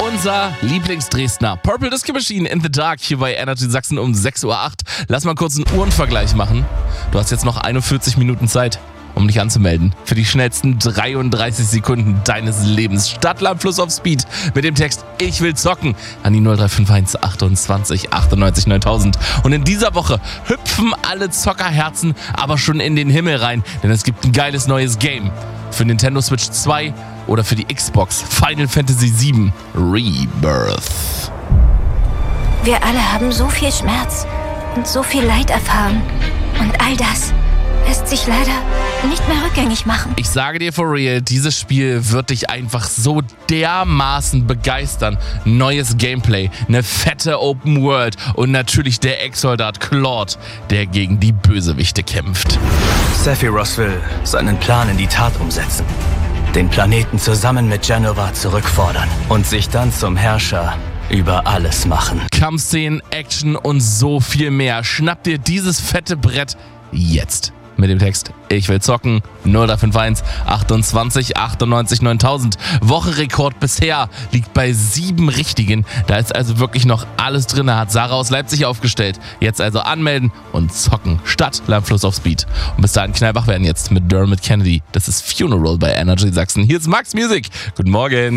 Unser Lieblings-Dresdner Purple Disco Machine in the Dark hier bei Energy Sachsen um 6:08 Uhr. Lass mal kurz einen Uhrenvergleich machen. Du hast jetzt noch 41 Minuten Zeit, um dich anzumelden für die schnellsten 33 Sekunden deines Lebens. Stadtland Fluss auf Speed mit dem Text "Ich will zocken" an die 0351 28 98 9000. Und in dieser Woche hüpfen alle Zockerherzen aber schon in den Himmel rein, denn es gibt ein geiles neues Game für Nintendo Switch 2 oder für die Xbox: Final Fantasy VII Rebirth. Wir alle haben so viel Schmerz und so viel Leid erfahren. Und all das lässt sich leider nicht mehr rückgängig machen. Ich sage dir for real, dieses Spiel wird dich einfach so dermaßen begeistern. Neues Gameplay, eine fette Open World und natürlich der Ex-Soldat Claude, der gegen die Bösewichte kämpft. Sephiroth will seinen Plan in die Tat umsetzen. Den Planeten zusammen mit Jenova zurückfordern und sich dann zum Herrscher über alles machen. Kampfszenen, Action und so viel mehr. Schnapp dir dieses fette Brett jetzt. Mit dem Text "Ich will zocken" 0351 28 98 9000. Wochenrekord bisher liegt bei 7 Richtigen. Da ist also wirklich noch alles drin. Hat Sarah aus Leipzig aufgestellt. Jetzt also anmelden und zocken. Stadtland Fluss auf Speed. Und bis dahin knallwach werden jetzt mit Dermot Kennedy. Das ist Funeral bei Energy Sachsen. Hier ist Max Music. Guten Morgen.